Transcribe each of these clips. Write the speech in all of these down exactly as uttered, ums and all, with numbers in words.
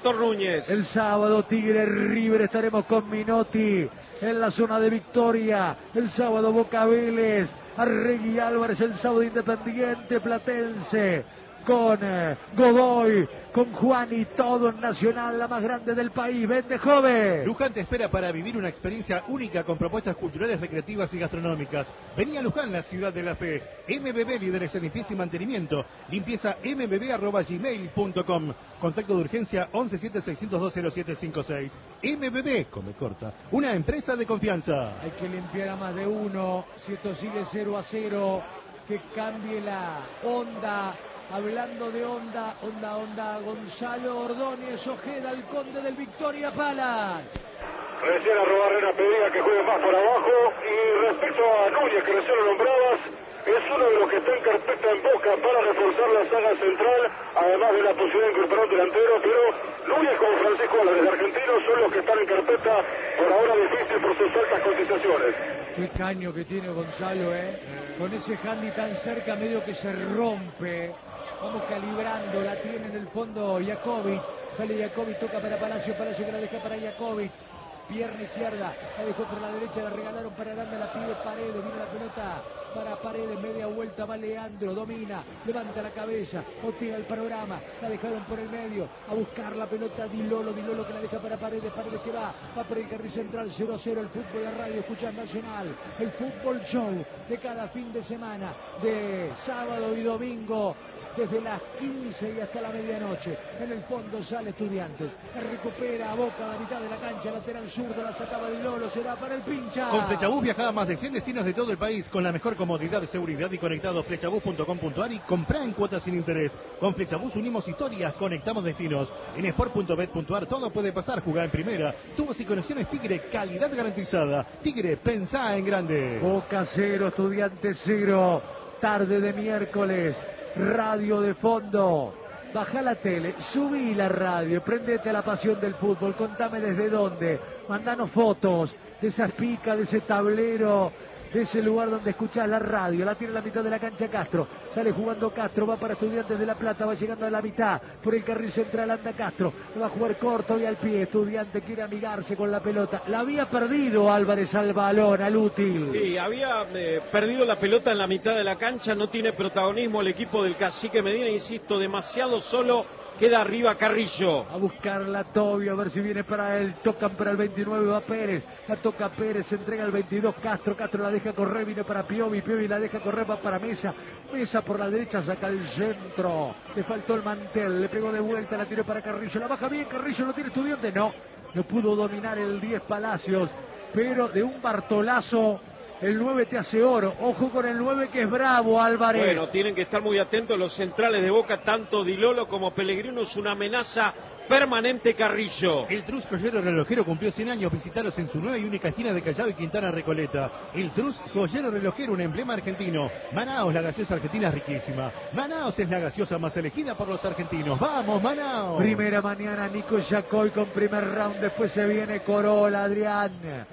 Héctor Núñez. El sábado Tigre River, estaremos con Minotti en la zona de Victoria. El sábado Boca Vélez, Arregui Álvarez. El sábado Independiente Platense con eh, Godoy, con Juan y todo en Nacional, la más grande del país. Vende joven. Luján te espera para vivir una experiencia única con propuestas culturales, recreativas y gastronómicas. Vení a Luján, la ciudad de la fe. M B B, líderes en limpieza y mantenimiento. Limpieza m b b arroba gmail punto com. Contacto de urgencia once siete seiscientos dos cero siete cinco seis. M B B, come corta, una empresa de confianza. Hay que limpiar a más de uno. Si esto sigue cero a cero, que cambie la onda. Hablando de onda, onda, onda, Gonzalo Ordóñez Ojeda, el conde del Victoria Palace. Recién Arrobarrena pedía que juegue más por abajo. Y respecto a Núñez, que recién lo nombrabas, es uno de los que está en carpeta en Boca para reforzar la saga central, además de la posibilidad de incorporar un delantero. Pero Núñez como Francisco Álvarez, de argentinos, son los que están en carpeta, por ahora difícil por sus altas cotizaciones. Qué caño que tiene Gonzalo, ¿eh? Con ese handy tan cerca, medio que se rompe. Vamos calibrando, la tiene en el fondo Jakovic. Sale Jakovic, toca para Palacio, Palacio que la deja para Jakovic. Pierna izquierda, la dejó por la derecha, la regalaron para Aranda, la pide Paredes, viene la pelota para Paredes, media vuelta, va Leandro, domina, levanta la cabeza, botea el panorama, la dejaron por el medio, a buscar la pelota Di Lolo, Di Lolo que la deja para Paredes, Paredes que va, va por el carril central, cero a cero, el fútbol, la radio, escuchas Nacional, el fútbol show de cada fin de semana, de sábado y domingo, desde las quince y hasta la medianoche. En el fondo sale Estudiantes, recupera a Boca a la mitad de la cancha, lateral zurdo, la sacaba Di Lolo, será para el pincha. Con Flechabús viaja a más de cien destinos de todo el país con la mejor comodidad, seguridad y conectado. Flechabús punto com punto a r y comprá en cuotas sin interés. Con Flechabús unimos historias, conectamos destinos. En sport punto bet punto a r todo puede pasar, jugar en primera. Tubos y conexiones Tigre, calidad garantizada. Tigre, pensá en grande. Boca cero, Estudiantes cero, tarde de miércoles. Radio de fondo, baja la tele, subí la radio, prendete a la pasión del fútbol, contame desde dónde, mandanos fotos de esas picas, de ese tablero, de ese lugar donde escuchás la radio. La tiene en la mitad de la cancha Castro, sale jugando Castro, va para Estudiantes de La Plata, va llegando a la mitad, por el carril central anda Castro, va a jugar corto y al pie. Estudiante quiere amigarse con la pelota, la había perdido Álvarez al balón, al útil. Sí, había eh, perdido la pelota en la mitad de la cancha, no tiene protagonismo el equipo del Cacique Medina, insisto, demasiado solo. Queda arriba Carrillo. A buscar la Tobio, a ver si viene para él. Tocan para el veintinueve, va Pérez. La toca Pérez, se entrega el veintidós. Castro, Castro la deja correr, viene para Piovi. Piovi la deja correr, va para Mesa. Mesa por la derecha, saca el centro. Le faltó el mantel, le pegó de vuelta, la tiró para Carrillo. La baja bien, Carrillo, ¿no tiene Estudiante? No, no pudo dominar el diez Palacios. Pero de un Bartolazo, el nueve te hace oro. Ojo con el nueve que es bravo, Álvarez. Bueno, tienen que estar muy atentos los centrales de Boca, tanto Di Lolo como Pellegrino. Es una amenaza permanente Carrillo. El Trus Joyero Relojero cumplió cien años. Visitaros en su nueva y única esquina de Callao y Quintana Recoleta. El Trus Joyero Relojero, un emblema argentino. Manaos, la gaseosa argentina es riquísima. Manaos es la gaseosa más elegida por los argentinos. ¡Vamos, Manaos! Primera mañana, Nico Yacoy con primer round. Después se viene Corolla, Adrián,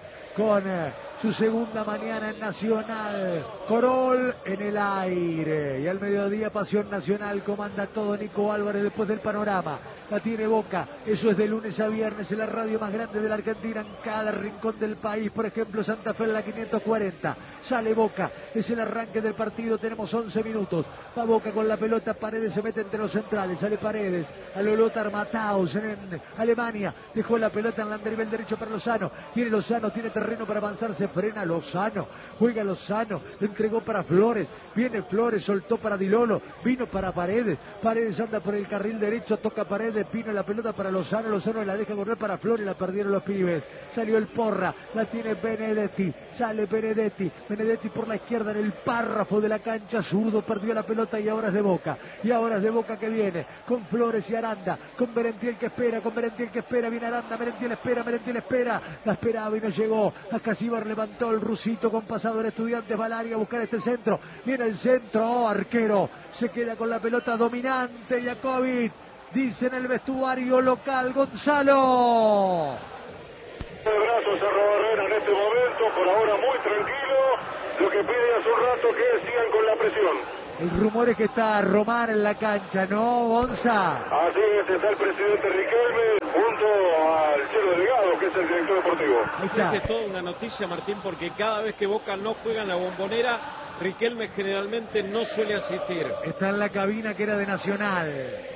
con eh, su segunda mañana en Nacional. Corol en el aire. Y al mediodía Pasión Nacional. Comanda todo Nico Álvarez después del panorama. La tiene Boca. Eso es de lunes a viernes en la radio más grande de la Argentina, en cada rincón del país. Por ejemplo, Santa Fe en la quinientos cuarenta. Sale Boca. Es el arranque del partido. Tenemos once minutos. Va Boca con la pelota. Paredes se mete entre los centrales. Sale Paredes. A Lothar Matthaus en Alemania. Dejó la pelota en el nivel derecho para Lozano. Viene Lozano. Tiene terreno para avanzar. Se frena Lozano. Juega Lozano. Entregó para Flores. Viene Flores. Soltó para Di Lolo. Vino para Paredes. Paredes anda por el carril derecho. Toca Paredes. Vino la pelota para Lozano. Lozano la deja correr para Flores. La perdieron los pibes. Salió el Porra. La tiene Benedetti. Sale Benedetti. Benedetti por la izquierda en el párrafo de la cancha. Zurdo perdió la pelota y ahora es de Boca. Y ahora es de Boca que viene. Con Flores y Aranda. Con Merentiel que espera. Con Merentiel que espera. Viene Aranda. Merentiel espera. Merentiel espera. La esperaba y no llegó. Acá Cibar levantó el rusito con pasador. Estudiantes va al área a buscar este centro. Viene el centro. Oh, arquero. Se queda con la pelota dominante. Jakovic. Dice en el vestuario local Gonzalo. De brazos a Arrobarrena en este momento, por ahora muy tranquilo. Lo que pide hace un rato que sigan con la presión. El rumor es que está Román en la cancha, ¿no, Gonza? Así es, está el presidente Riquelme. es el director deportivo. Ahí está. Es toda una noticia, Martín, porque cada vez que Boca no juega en la Bombonera, Riquelme generalmente no suele asistir. Está en la cabina que era de Nacional.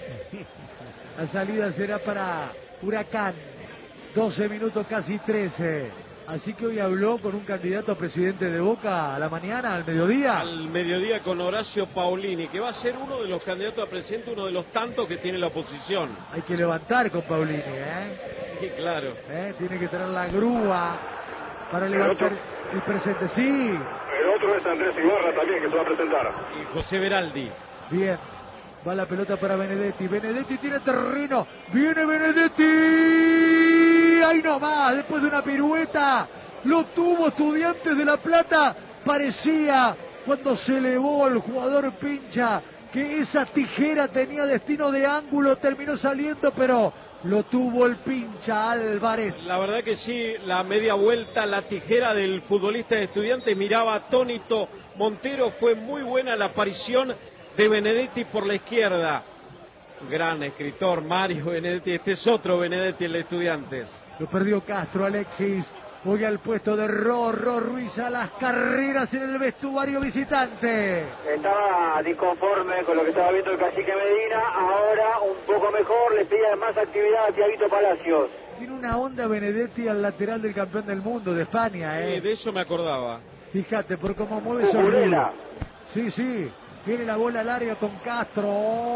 La salida será para Huracán. doce minutos, casi trece. Así que hoy habló con un candidato a presidente de Boca a la mañana, al mediodía. Al mediodía con Horacio Paulini, que va a ser uno de los candidatos a presidente, uno de los tantos que tiene la oposición. Hay que levantar con Paulini, ¿eh? Sí, claro. ¿Eh? Tiene que tener la grúa para levantar el presente. Sí. El otro es Andrés Ibarra también, que se va a presentar. Y José Beraldi. Bien. Va la pelota para Benedetti. Benedetti tiene terreno. Viene Benedetti. Ahí nomás, después de una pirueta. Lo tuvo Estudiantes de La Plata. Parecía cuando se elevó el jugador Pincha que esa tijera tenía destino de ángulo. Terminó saliendo, pero lo tuvo el Pincha Álvarez. La verdad que sí, la media vuelta, la tijera del futbolista de Estudiantes. Miraba atónito Montero. Fue muy buena la aparición de Benedetti por la izquierda. Gran escritor Mario Benedetti. Este es otro Benedetti, el de Estudiantes. Lo perdió Castro, Alexis. Hoy al puesto de Rorro Ruiz a las carreras en el vestuario visitante. Estaba disconforme con lo que estaba viendo el cacique Medina. Ahora un poco mejor, le pide más actividad a Tiaguito Palacios. Tiene una onda Benedetti al lateral del campeón del mundo de España, ¿eh? Sí, de eso me acordaba. Fíjate por cómo mueve su Cucurella. Sí, sí. Viene la bola larga con Castro.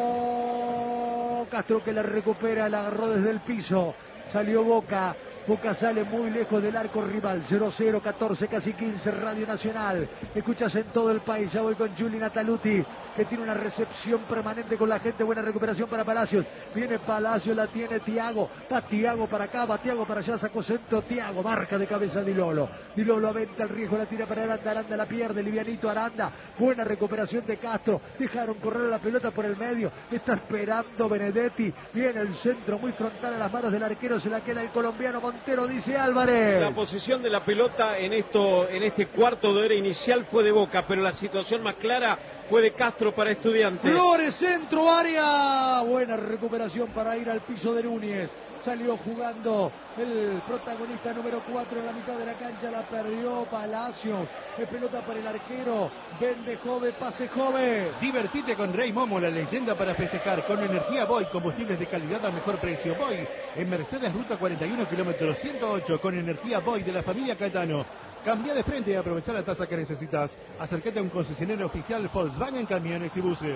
Oh, Castro que la recupera, la agarró desde el piso. Salió Boca. Boca sale muy lejos del arco rival. cero cero, catorce, casi quince, Radio Nacional. Escuchas en todo el país. Ya voy con Juli Nataluti, que tiene una recepción permanente con la gente. Buena recuperación para Palacios. Viene Palacios, la tiene Tiago. Va Tiago para acá, va Tiago para allá. Sacó centro Tiago. Marca de cabeza Di Lolo. Di Lolo aventa el riesgo, la tira para Aranda. Aranda la pierde. Livianito Aranda. Buena recuperación de Castro. Dejaron correr la pelota por el medio. Está esperando Benedetti. Viene el centro muy frontal a las manos del arquero. Se la queda el colombiano Montero, dice Álvarez. La posición de la pelota en esto, en este cuarto de hora inicial fue de Boca, pero la situación más clara fue de Castro para Estudiantes. Flores, centro, área. Buena recuperación para ir al piso de Núñez. Salió jugando el protagonista número cuatro en la mitad de la cancha. La perdió Palacios. Es pelota para el arquero. Vende Jove, pase Jove. Divertite con Rey Momo, la leyenda para festejar. Con energía Boy, combustibles de calidad al mejor precio. Boy, en Mercedes Ruta cuarenta y uno, kilómetro ciento ocho. Con energía Boy de la familia Caetano. Cambia de frente y aprovecha la tasa que necesitas. Acércate a un concesionario oficial Volkswagen Camiones y Buses.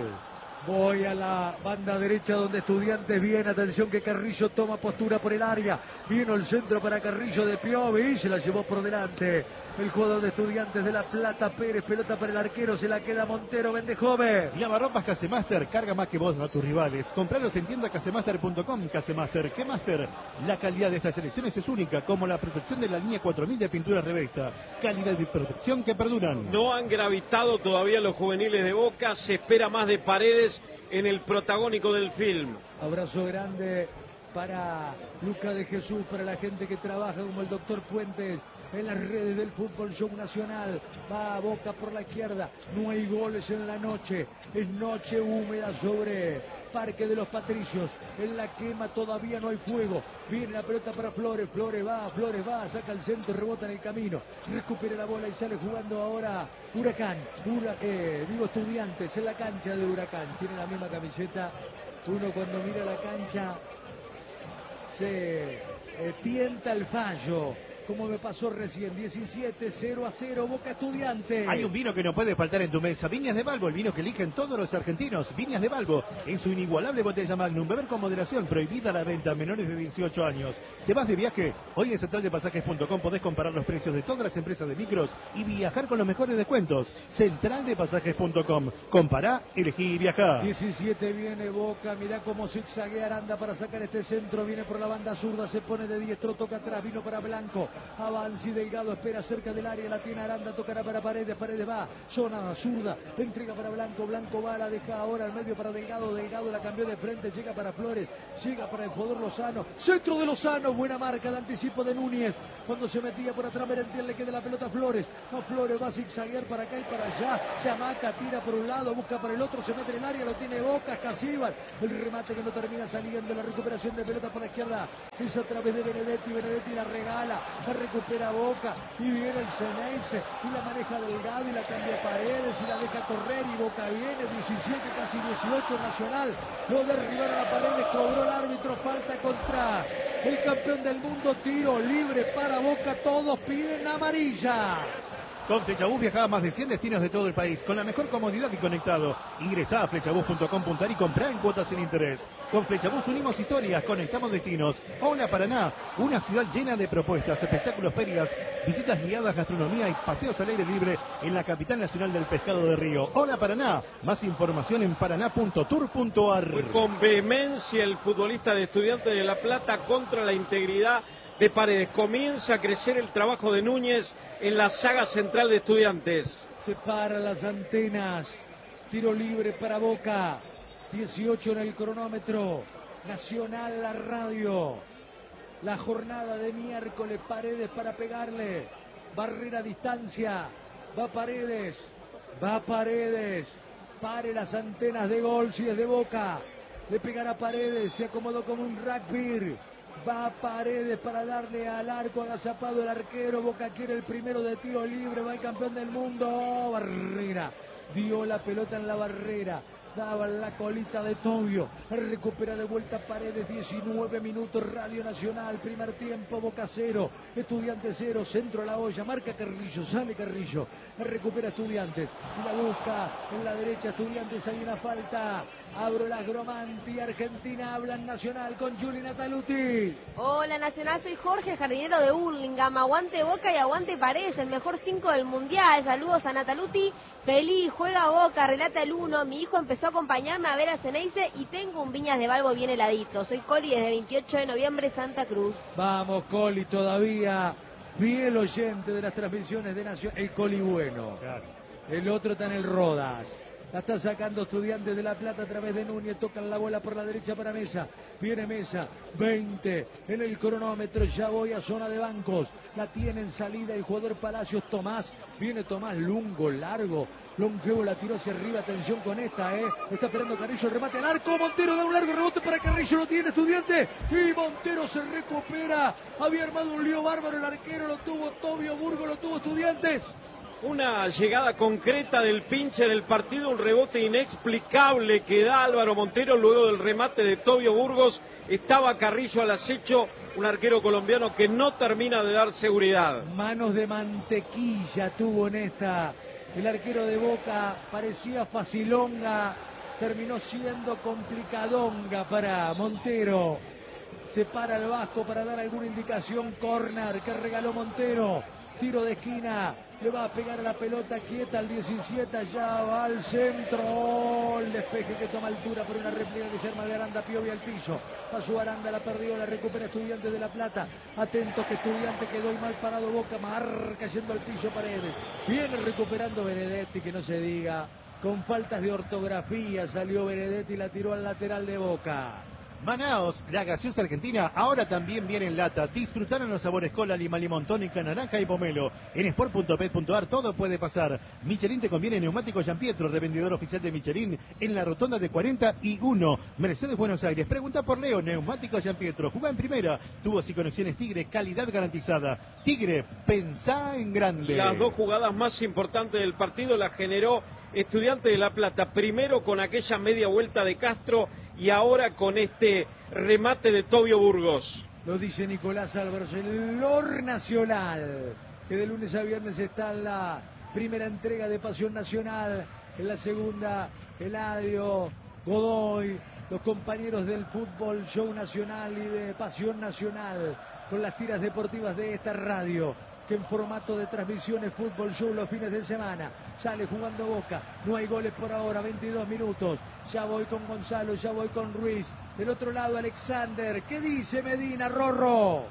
Voy a la banda derecha donde Estudiantes viene. Atención que Carrillo toma postura por el área. Vino el centro para Carrillo de Piovi. Se la llevó por delante el jugador de Estudiantes de La Plata. Pérez, pelota para el arquero. Se la queda Montero. Vende Jove. Lavarropas Casemaster, carga más que vos a tus rivales. Compralos en tienda casemaster punto com. Casemaster, ¿qué Master? La calidad de estas selecciones es única, como la protección de la línea cuatro mil de pintura Revecta. Calidad y protección que perduran. No han gravitado todavía los juveniles de Boca. Se espera más de Paredes en el protagónico del film. Abrazo grande para Luca de Jesús, para la gente que trabaja como el doctor Puentes en las redes del Fútbol Show Nacional. Va a Boca por la izquierda. No hay goles en la noche. Es noche húmeda sobre Parque de los Patricios. En la quema todavía no hay fuego. Viene la pelota para Flores. Flores va, Flores va. Saca el centro, rebota en el camino. Recupera la bola y sale jugando ahora Huracán. Hura, eh, digo Estudiantes en la cancha de Huracán. Tiene la misma camiseta. Uno cuando mira la cancha se eh, tienta el fallo. Como me pasó recién, diecisiete, cero a cero, Boca Estudiantes. Hay un vino que no puede faltar en tu mesa. Viñas de Balbo, el vino que eligen todos los argentinos. Viñas de Balbo, en su inigualable botella Magnum. Beber con moderación, prohibida la venta a menores de dieciocho años. ¿Te vas de viaje? Hoy en central de pasajes punto com podés comparar los precios de todas las empresas de micros y viajar con los mejores descuentos. central de pasajes punto com. Compará, elegí y viajá. diecisiete viene Boca, mirá cómo zigzaguea Aranda para sacar este centro. Viene por la banda zurda, se pone de diestro, toca atrás, vino para Blanco. Avanza y Delgado espera cerca del área, la tiene Aranda, tocará para Paredes, Paredes va, zona zurda, entrega para Blanco, Blanco va, la deja ahora al medio para Delgado, Delgado la cambió de frente, llega para Flores, llega para el jugador Lozano, centro de Lozano, buena marca de anticipo de Núñez, cuando se metía por atrás Merentiel, le queda la pelota a Flores, no, Flores va a zigzaguear para acá y para allá, se amaca, tira por un lado, busca para el otro, se mete en el área, lo tiene Boca, Casíbar, el remate que no termina saliendo, la recuperación de pelota por la izquierda, es a través de Benedetti, Benedetti la regala, la recupera Boca, y viene el Ceneice, y la maneja Delgado, y la cambia Paredes, y la deja correr, y Boca viene, diecisiete, casi dieciocho, Nacional, lo derribaron a Paredes, cobró el árbitro, falta contra el campeón del mundo, tiro libre para Boca, todos piden amarilla. Con Flechabús viaja a más de cien destinos de todo el país, con la mejor comodidad y conectado. Ingresá a flechabús punto com punto ar y comprá en cuotas sin interés. Con Flechabús unimos historias, conectamos destinos. Hola Paraná, una ciudad llena de propuestas, espectáculos, ferias, visitas guiadas, gastronomía y paseos al aire libre en la capital nacional del pescado de río. Hola Paraná, más información en paraná punto tour punto ar. Fue con vehemencia el futbolista de Estudiantes de La Plata contra la integridad de Paredes. Comienza a crecer el trabajo de Núñez en la saga central de Estudiantes. Separa las antenas. Tiro libre para Boca. dieciocho en el cronómetro. Nacional la radio. La jornada de miércoles. Paredes para pegarle. Barrera a distancia. Va Paredes. Va Paredes. Pare las antenas de gol si es de Boca. Le pegará Paredes. Se acomodó como un rugby. Va Paredes para darle al arco, agazapado el arquero, Boca quiere el primero de tiro libre, va el campeón del mundo, Barrera, dio la pelota en la barrera, daba la colita de Tobio, recupera de vuelta Paredes, diecinueve minutos, Radio Nacional, primer tiempo, Boca cero, Estudiantes cero, centro a la olla, marca Carrillo, sale Carrillo, recupera Estudiantes, y la busca en la derecha Estudiantes, hay una falta, Abro las Gromanti, Argentina, hablan Nacional con Juli Nataluti. Hola Nacional, soy Jorge, jardinero de Hurlingham, aguante Boca y aguante Paredes, el mejor cinco del mundial, saludos a Nataluti, feliz, juega Boca, relata el uno, mi hijo empezó a acompañarme a ver a Ceneice y tengo un Viñas de Balbo bien heladito, soy Coli desde veintiocho de noviembre, Santa Cruz. Vamos Coli todavía, fiel oyente de las transmisiones de Nacional, el Coli bueno, claro. El otro está en el Rodas. La está sacando Estudiantes de La Plata a través de Núñez. Tocan la bola por la derecha para Mesa. Viene Mesa. veinte en el cronómetro. Ya voy a zona de bancos. La tiene en salida el jugador Palacios. Tomás. Viene Tomás. Lungo, largo. Longevo la tiró hacia arriba. Atención con esta, ¿eh? Está esperando Carrillo. El remate al arco. Montero da un largo rebote para Carrillo. Lo tiene Estudiante. Y Montero se recupera. Había armado un lío bárbaro. El arquero lo tuvo Tobio Burgo. Lo tuvo Estudiantes. Una llegada concreta del pinche en el partido, un rebote inexplicable que da Álvaro Montero luego del remate de Tobio Burgos. Estaba Carrillo al acecho, un arquero colombiano que no termina de dar seguridad. Manos de mantequilla tuvo en esta. El arquero de Boca parecía facilonga, terminó siendo complicadonga para Montero. Se para el Vasco para dar alguna indicación. Corner que regaló Montero. Tiro de esquina, le va a pegar a la pelota quieta al diecisiete, allá va al centro, el despeje que toma altura por una réplica que se arma de Aranda, Piovi al piso, pasó Aranda, la perdió, la recupera Estudiantes de La Plata, atento que Estudiante quedó y mal parado Boca, marca yendo al piso Paredes, viene recuperando Benedetti, que no se diga, con faltas de ortografía salió Benedetti y la tiró al lateral de Boca. Manaos, la gaseosa argentina, ahora también viene en lata. Disfrutaron los sabores cola, lima, limón, tónica, naranja y pomelo. En sport punto pet punto ar todo puede pasar. Michelin te conviene neumático Giampietro, revendedor oficial de Michelin, en la rotonda de cuarenta y uno. Mercedes Buenos Aires. Pregunta por Leo, neumático Giampietro. Jugá en primera. Tubos y conexiones Tigre, calidad garantizada. Tigre, pensá en grande. Las dos jugadas más importantes del partido las generó Estudiantes de La Plata. Primero con aquella media vuelta de Castro y ahora con este remate de Tobio Burgos. Lo dice Nicolás Álvarez, el Lor Nacional, que de lunes a viernes está en la primera entrega de Pasión Nacional, en la segunda Eladio, Godoy, los compañeros del Fútbol Show Nacional y de Pasión Nacional, con las tiras deportivas de esta radio, que en formato de transmisiones Fútbol Show los fines de semana. Sale jugando Boca, no hay goles por ahora, veintidós minutos. Ya voy con Gonzalo, ya voy con Ruiz. Del otro lado Alexander, ¿qué dice Medina, Rorro?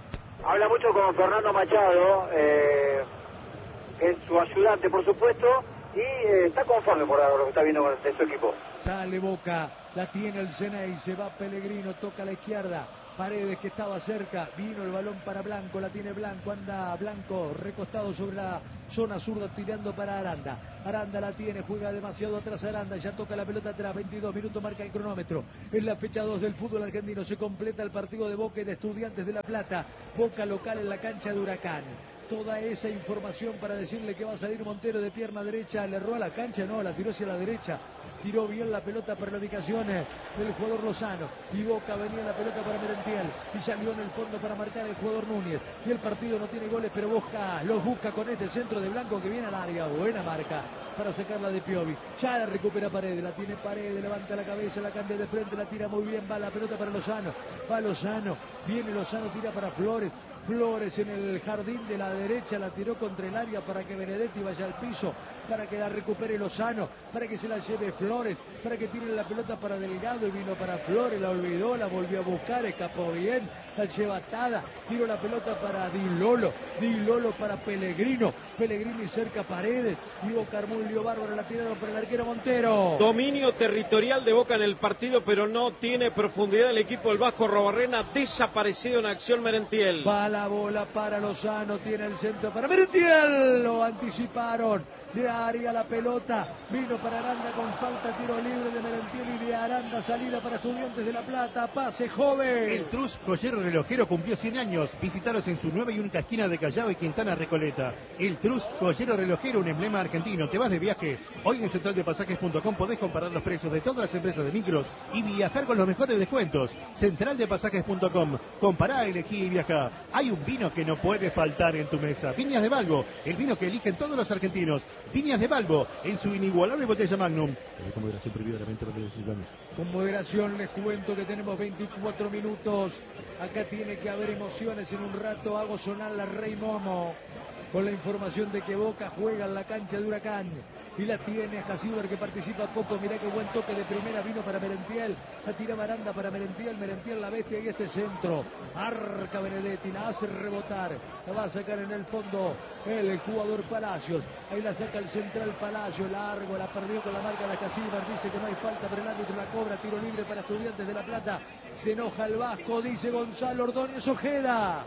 Habla mucho con Fernando Machado, eh, que es su ayudante, por supuesto, y eh, está conforme por lo que está viendo de su equipo. Sale Boca, la tiene el Ceney, se va Pellegrino, toca a la izquierda. Paredes, que estaba cerca, vino el balón para Blanco, la tiene Blanco, anda Blanco recostado sobre la zona zurda, tirando para Aranda. Aranda la tiene, juega demasiado atrás Aranda, ya toca la pelota atrás, veintidós minutos marca el cronómetro. Es la fecha dos del fútbol argentino, se completa el partido de Boca y de Estudiantes de La Plata. Boca local en la cancha de Huracán. Toda esa información para decirle que va a salir Montero de pierna derecha, le erró a la cancha, no, la tiró hacia la derecha. Tiró bien la pelota para la ubicación del jugador Lozano. Y Boca venía la pelota para Merentiel. Y salió en el fondo para marcar el jugador Núñez. Y el partido no tiene goles, pero Boca los busca con este centro de Blanco que viene al área. Buena marca para sacarla de Piovi. Ya la recupera Paredes. La tiene Paredes, levanta la cabeza, la cambia de frente, la tira muy bien. Va la pelota para Lozano. Va Lozano. Viene Lozano, tira para Flores. Flores en el jardín de la derecha, la tiró contra el área para que Benedetti vaya al piso, para que la recupere Lozano, para que se la lleve Flores, para que tire la pelota para Delgado y vino para Flores, la olvidó, la volvió a buscar, escapó bien, la lleva atada, tiró la pelota para Di Lolo, Di Lolo para Pellegrino, Pellegrini cerca Paredes, y Boca armó un lío bárbaro, la tiraron para el arquero Montero. Dominio territorial de Boca en el partido, pero no tiene profundidad el equipo del Vasco Arrobarrena, desaparecido en acción Merentiel. Va la bola para Lozano, tiene el centro para Merentiel, lo anticiparon, de área la pelota, vino para Aranda con falta, tiro libre de Merentiel y de Aranda, salida para Estudiantes de La Plata, pase joven. El Trus Joyero Relojero cumplió cien años, visitaros en su nueva y única esquina de Callao y Quintana Recoleta. El Trus Joyero Relojero, un emblema argentino. Te vas de viaje, hoy en central de pasajes punto com podés comparar los precios de todas las empresas de micros y viajar con los mejores descuentos. central de pasajes punto com, compará, elegí y viajá. Hay un vino que no puede faltar en tu mesa. Viñas de Balbo, el vino que eligen todos los argentinos. Viñas de Balbo, en su inigualable botella Magnum. Con moderación, prohibida la venta para los ciudadanos. Con moderación les cuento que tenemos veinticuatro minutos. Acá tiene que haber emociones. En un rato hago sonar la Rey Momo, con la información de que Boca juega en la cancha de Huracán. Y la tiene a Casiber, que participa poco. Mirá qué buen toque de primera, vino para Merentiel. La tira Aranda para Merentiel. Merentiel la bestia y este centro. Arca Benedetti, la hace rebotar. La va a sacar en el fondo el jugador Palacios. Ahí la saca el central Palacios. Largo, la perdió con la marca de Casiber. Dice que no hay falta, pero el árbitro la cobra. Tiro libre para Estudiantes de La Plata. Se enoja el Vasco, dice Gonzalo Ordóñez Ojeda.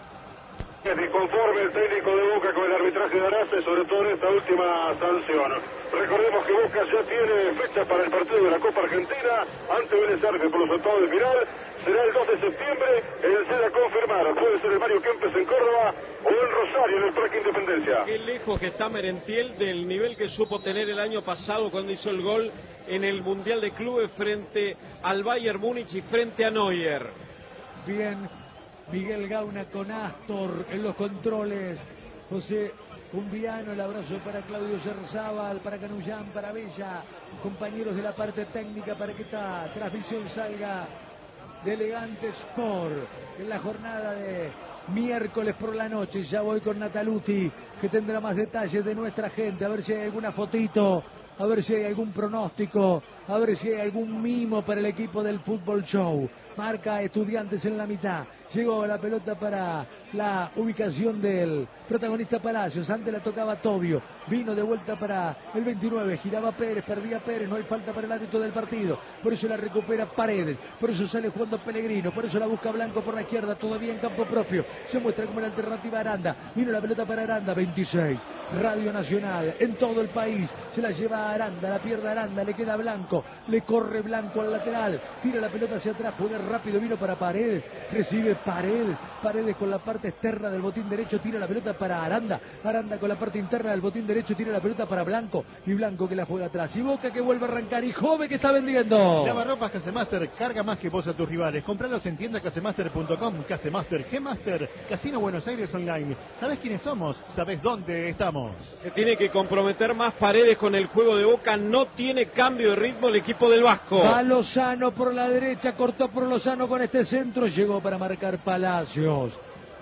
Es disconforme el técnico de Boca con el arbitraje de Arce, sobre todo en esta última sanción. Recordemos que Boca ya tiene fecha para el partido de la Copa Argentina ante Vélez Arce por los octavos de final. Será el dos de septiembre, el C E D a confirmar. Puede ser el Mario Kempes en Córdoba o en Rosario, en el Parque Independencia. Qué lejos que está Merentiel del nivel que supo tener el año pasado cuando hizo el gol en el Mundial de Clubes frente al Bayern Múnich y frente a Neuer. Bien. Miguel Gauna con Astor en los controles. José Cumbiano, el abrazo para Claudio Cerzábal, para Canullán, para Bella, compañeros de la parte técnica para que esta transmisión salga de Elegante Sport en la jornada de miércoles por la noche. Ya voy con Nataluti, que tendrá más detalles de nuestra gente, a ver si hay alguna fotito, a ver si hay algún pronóstico, a ver si hay algún mimo para el equipo del Fútbol Show. Marca Estudiantes en la mitad. Llegó la pelota para la ubicación del protagonista Palacios. Antes la tocaba Tobio. Vino de vuelta para el veintinueve. Giraba Pérez, perdía Pérez. No hay falta para el árbitro del partido. Por eso la recupera Paredes. Por eso sale jugando Pellegrino. Por eso la busca Blanco por la izquierda. Todavía en campo propio. Se muestra como la alternativa Aranda. Vino la pelota para Aranda. veintiséis. Radio Nacional. En todo el país. Se la lleva a Aranda. La pierde Aranda. Le queda Blanco. Le corre Blanco al lateral. Tira la pelota hacia atrás. Juega rápido. Vino para Paredes. Recibe Paredes. Paredes con la parte externa del botín derecho. Tira la pelota para Aranda. Aranda con la parte interna del botín derecho. Tira la pelota para Blanco. Y Blanco que la juega atrás. Y Boca que vuelve a arrancar. Y Jove que está vendiendo. Lavarropas Casemaster. Carga más que vos a tus rivales. Compralos en tienda casemaster punto com. Casemaster, G-Master, Casino Buenos Aires Online. ¿Sabés quiénes somos? ¿Sabés dónde estamos? Se tiene que comprometer más Paredes con el juego de Boca. No tiene cambio de ritmo el equipo del Vasco. Va Lozano por la derecha. Cortó por Lozano con este centro. Llegó para marcar Palacios.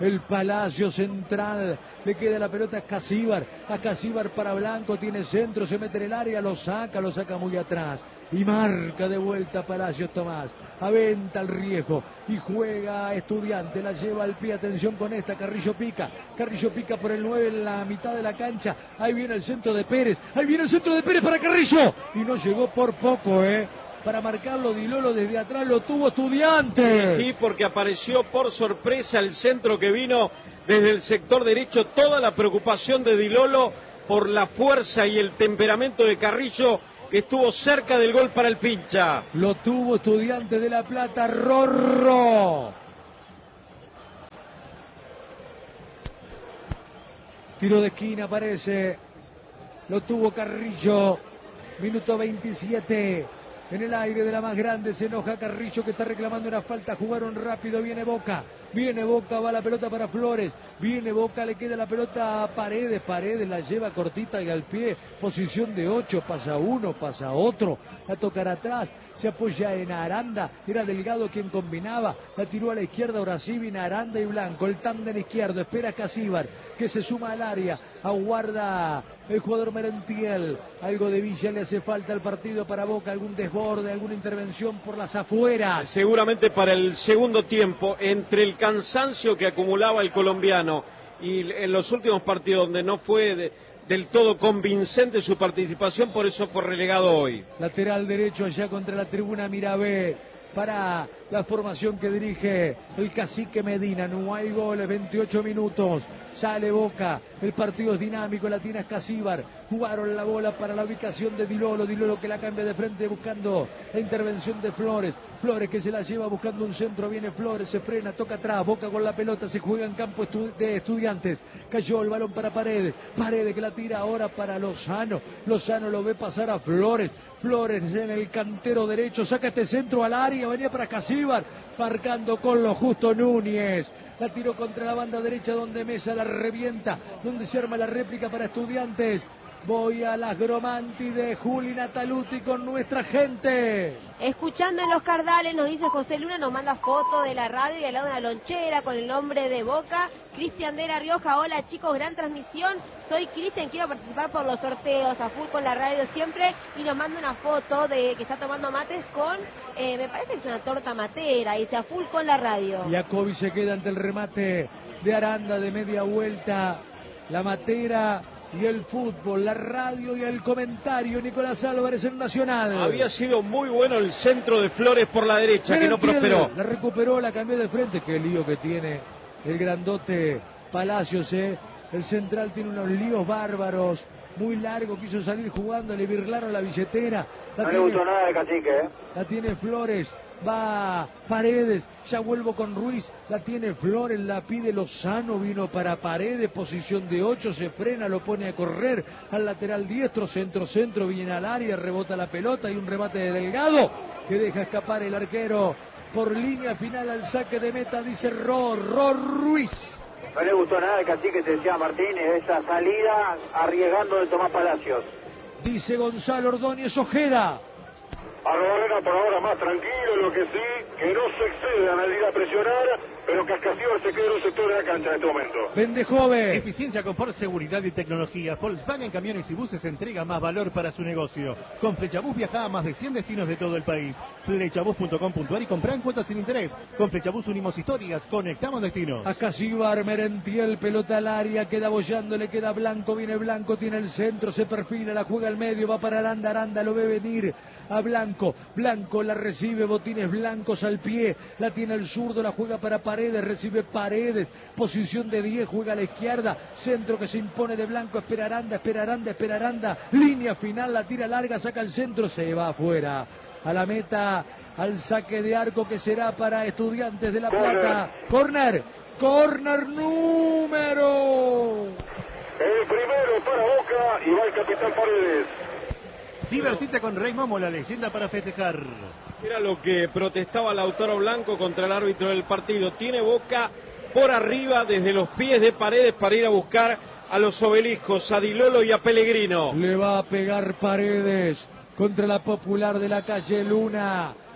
el Palacio Central. Le queda la pelota a Casíbar. A Casíbar para Blanco. Tiene centro. Se mete en el área. Lo saca. Lo saca muy atrás. Y marca de vuelta Palacios Tomás. Aventa el riesgo. Y juega Estudiante. La lleva al pie. Atención con esta. Carrillo pica. Carrillo pica por el nueve en la mitad de la cancha. Ahí viene el centro de Pérez. Ahí viene el centro de Pérez para Carrillo. Y no llegó por poco, ¿eh? Para marcarlo Di Lolo desde atrás, lo tuvo Estudiantes. Sí, porque apareció por sorpresa el centro que vino desde el sector derecho. Toda la preocupación de Di Lolo por la fuerza y el temperamento de Carrillo, que estuvo cerca del gol para el Pincha. Lo tuvo Estudiantes de La Plata, Rorro. Tiro de esquina aparece. Lo tuvo Carrillo. Minuto veintisiete. En el aire de la más grande se enoja Carrillo, que está reclamando una falta. Jugaron rápido, viene Boca. Viene Boca, va la pelota para Flores. Viene Boca, le queda la pelota a Paredes. Paredes la lleva cortita y al pie. Posición de ocho, pasa uno, pasa otro. La tocará atrás, se apoya en Aranda. Era Delgado quien combinaba. La tiró a la izquierda, ahora sí viene Aranda y Blanco. El tándem izquierdo, espera Casíbar, que se suma al área. Aguarda el jugador Merentiel. Algo de Villa le hace falta al partido para Boca. Algún desborde, alguna intervención por las afueras. Seguramente para el segundo tiempo, entre el cansancio que acumulaba el colombiano y en los últimos partidos donde no fue de, del todo convincente su participación, por eso fue relegado hoy. Lateral derecho allá contra la tribuna Mirabé para la formación que dirige el cacique Medina. No hay goles, veintiocho minutos. Sale Boca, el partido es dinámico, la tiene Casíbar. Jugaron la bola para la ubicación de Di Lolo. Di Lolo que la cambia de frente buscando la intervención de Flores. Flores que se la lleva buscando un centro. Viene Flores, se frena, toca atrás. Boca con la pelota, se juega en campo estu de Estudiantes. Cayó el balón para Paredes. Paredes que la tira ahora para Lozano. Lozano lo ve pasar a Flores. Flores en el cantero derecho. Saca este centro al área. Venía para Casíbar. Marcando con lo justo Núñez. La tiró contra la banda derecha donde Mesa la revienta. Donde se arma la réplica para Estudiantes. Voy a las Gromanti de Juli Nataluti con nuestra gente. Escuchando en los Cardales, nos dice José Luna, nos manda foto de la radio y al lado de una lonchera con el nombre de Boca. Cristian de la Rioja, hola chicos, gran transmisión. Soy Cristian, quiero participar por los sorteos, a full con la radio siempre. Y nos manda una foto de que está tomando mates con, eh, me parece que es una torta matera, dice a full con la radio. Jacobi se queda ante el remate de Aranda de media vuelta. La matera y el fútbol, la radio y el comentario. Nicolás Álvarez en Nacional. Había sido muy bueno el centro de Flores por la derecha, Merentiel, que no prosperó. La recuperó, la cambió de frente. Qué lío que tiene el grandote Palacios, ¿eh? El central tiene unos líos bárbaros. Muy largo, quiso salir jugando, le birlaron la billetera. La no tiene, le gustó nada de Cacique, ¿eh? La tiene Flores, va Paredes, ya vuelvo con Ruiz, la tiene Flores, la pide Lozano, vino para Paredes, posición de ocho, se frena, lo pone a correr al lateral diestro, centro, centro, viene al área, rebota la pelota y un remate de Delgado que deja escapar el arquero por línea final al saque de meta, dice Ro, Ro Ruiz. No le gustó nada de Cacique, te decía Martínez, esa salida arriesgando de Tomás Palacios. Dice Gonzalo Ordóñez Ojeda. Arrobarrena por ahora más tranquilo, lo que sí, que no se excedan al ir a presionar, pero que Cascasíbar se quede en un sector de la cancha en este momento. Vendejove. Eficiencia, confort, seguridad y tecnología. Volkswagen Camiones y Buses entrega más valor para su negocio. Con Flechabús viaja a más de cien destinos de todo el país. Flechabús punto com punto ar y compra en cuotas sin interés. Con Flechabús unimos historias, conectamos destinos. A Casíbar, Merentiel, pelota al área, queda bollando, le queda Blanco, viene Blanco, tiene el centro, se perfila, la juega al medio, va para Aranda, Aranda lo ve venir a Blanco, Blanco la recibe, botines blancos al pie, la tiene el zurdo, la juega para Paredes, recibe Paredes, posición de diez, juega a la izquierda, centro que se impone de Blanco, espera Aranda, espera Aranda, espera Aranda, línea final, la tira larga, saca el centro, se va afuera, a la meta, al saque de arco que será para Estudiantes de La Plata, corner, corner número. El primero para Boca y va el capitán Paredes. Divertite con Rey Momo, la leyenda para festejar. Era lo que protestaba Lautaro Blanco contra el árbitro del partido. Tiene Boca por arriba desde los pies de Paredes para ir a buscar a los obeliscos, a Di Lolo y a Pellegrino. Le va a pegar Paredes contra la Popular de la calle Luna.